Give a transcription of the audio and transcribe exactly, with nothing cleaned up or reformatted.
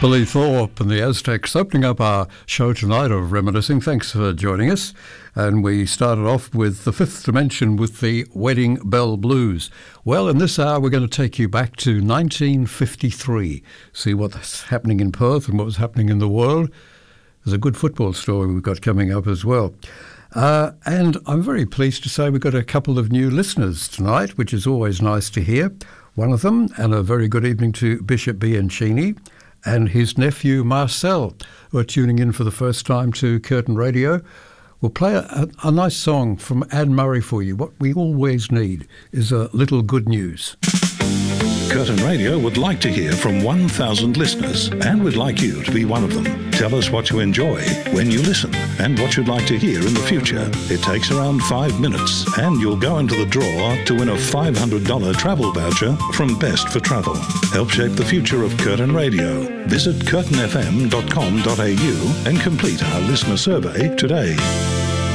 Billy Thorpe and the Aztecs opening up our show tonight of Reminiscing. Thanks for joining us. And we started off with The Fifth Dimension with the Wedding Bell Blues. Well, in this hour, we're going to take you back to nineteen fifty-three, see what's happening in Perth and what was happening in the world. There's a good football story we've got coming up as well. Uh, and I'm very pleased to say we've got a couple of new listeners tonight, which is always nice to hear. One of them, and a very good evening to Bishop Bianchini and his nephew Marcel, who are tuning in for the first time to Curtin Radio. We'll play a, a nice song from Anne Murray for you. What we always need is a little good news. Curtin Radio would like to hear from one thousand listeners, and we'd like you to be one of them. Tell us what you enjoy when you listen and what you'd like to hear in the future. It takes around five minutes, and you'll go into the draw to win a five hundred dollars travel voucher from Best for Travel. Help shape the future of Curtin Radio. Visit curtin f m dot com dot a u and complete our listener survey today.